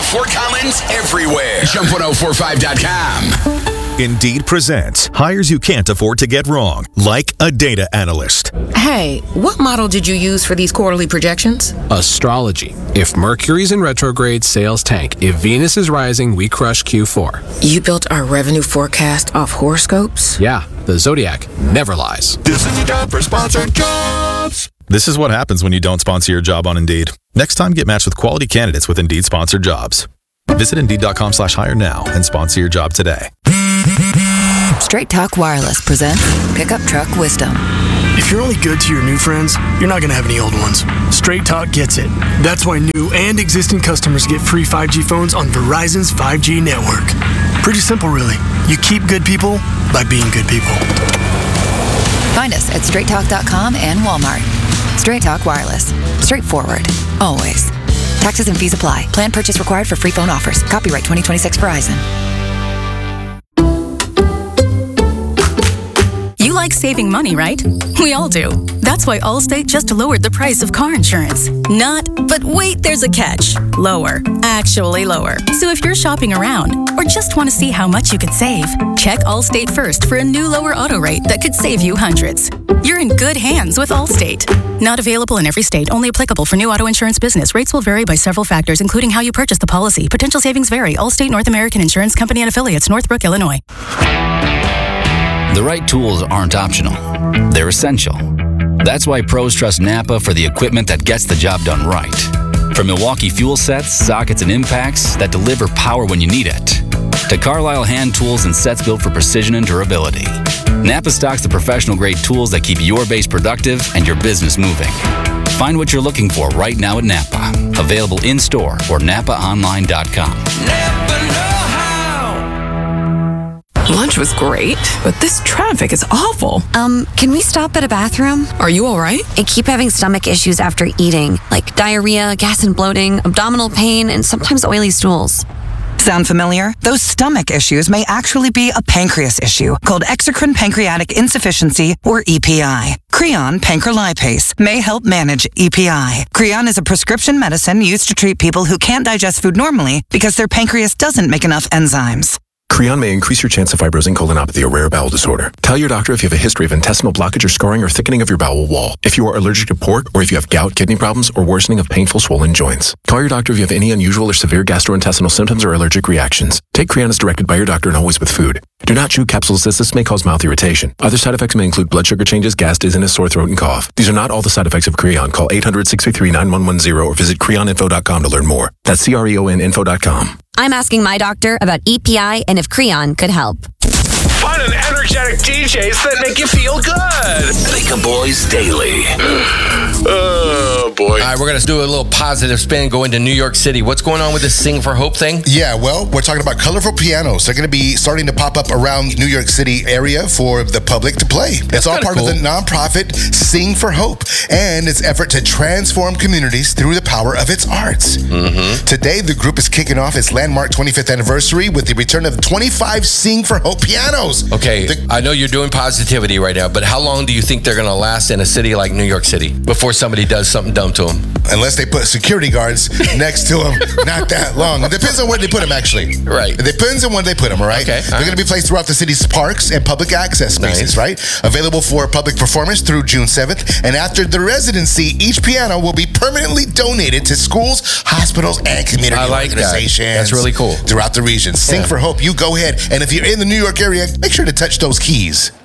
Fort Collins everywhere. Jump1045.com. Indeed presents hires you can't afford to get wrong, like a data analyst. Hey, what model did you use for these quarterly projections? Astrology. If Mercury's in retrograde, sales tank. If Venus is rising, we crush Q4. You built our revenue forecast off horoscopes? Yeah, the Zodiac never lies. This is your time for sponsored jobs. This is what happens when you don't sponsor your job on Indeed. Next time, get matched with quality candidates with Indeed sponsored jobs. Visit Indeed.com/hire now and sponsor your job today. Straight Talk Wireless presents Pickup Truck Wisdom. If you're only good to your new friends, you're not going to have any old ones. Straight Talk gets it. That's why new and existing customers get free 5G phones on Verizon's 5G network. Pretty simple, really. You keep good people by being good people. Find us at straighttalk.com and Walmart. Straight Talk Wireless. Straightforward. Always. Taxes and fees apply. Plan purchase required for free phone offers. Copyright 2026 Verizon. You like saving money, right? We all do. That's why Allstate just lowered the price of car insurance. But wait, there's a catch. Lower. Actually lower. So if you're shopping around or just want to see how much you could save, check Allstate first for a new lower auto rate that could save you hundreds. You're in good hands with Allstate. Not available in every state, only applicable for new auto insurance business. Rates will vary by several factors, including how you purchase the policy. Potential savings vary. Allstate North American Insurance Company and Affiliates, Northbrook, Illinois. The right tools aren't optional. They're essential. That's why pros trust Napa for the equipment that gets the job done right. From Milwaukee fuel sets, sockets, and impacts that deliver power when you need it, to Carlisle hand tools and sets built for precision and durability. Napa stocks the professional-grade tools that keep your base productive and your business moving. Find what you're looking for right now at Napa. Available in-store or NapaOnline.com. Never know how. Lunch was great, but this traffic is awful. Can we stop at a bathroom? Are you all right? I keep having stomach issues after eating, like diarrhea, gas and bloating, abdominal pain, and sometimes oily stools. Sound familiar? Those stomach issues may actually be a pancreas issue called exocrine pancreatic insufficiency, or EPI. Creon pancrelipase may help manage EPI. Creon is a prescription medicine used to treat people who can't digest food normally because their pancreas doesn't make enough enzymes. Creon may increase your chance of fibrosing colonopathy, a rare bowel disorder. Tell your doctor if you have a history of intestinal blockage or scarring or thickening of your bowel wall, if you are allergic to pork, or if you have gout, kidney problems, or worsening of painful swollen joints. Call your doctor if you have any unusual or severe gastrointestinal symptoms or allergic reactions. Take Creon as directed by your doctor and always with food. Do not chew capsules as this may cause mouth irritation. Other side effects may include blood sugar changes, gas, dizziness, sore throat, and cough. These are not all the side effects of Creon. Call 800-633-9110 or visit creoninfo.com to learn more. That's CREONinfo.com. I'm asking my doctor about EPI and if Creon could help. Fun and energetic DJs that make you feel good. Lake Boys Daily. Oh, boy. All right, we're going to do a little positive spin, go into New York City. What's going on with this Sing for Hope thing? Yeah, well, we're talking about colorful pianos. They're going to be starting to pop up around New York City area for the public to play. It's all part of the nonprofit Sing for Hope and its effort to transform communities through the power of its arts. Mm-hmm. Today, the group is kicking off its landmark 25th anniversary with the return of the 25 Sing for Hope pianos. Okay, I know you're doing positivity right now, but how long do you think they're going to last in a city like New York City before somebody does something dumb to them? Unless they put security guards next to them, not that long. It depends on where they put them, actually. Right. It depends on where they put them, all right? Okay. They're going to be placed throughout the city's parks and public access spaces, right? Available for public performance through June 7th. And after the residency, each piano will be permanently donated to schools, hospitals, and community organizations. That's really cool. Throughout the region. Sing for Hope. You go ahead. And if you're in the New York area, make sure to touch those keys.